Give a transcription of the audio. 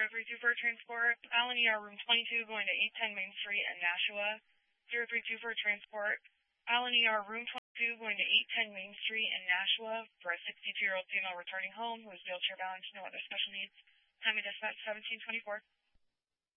032 for transport. Allen ER room 22 going to 810 Main Street in Nashua. 032 for transport. Allen ER room 22 going to 810 Main Street in Nashua for a 62-year-old female returning home who is wheelchair bound, no other special needs. Time of dispatch 1724.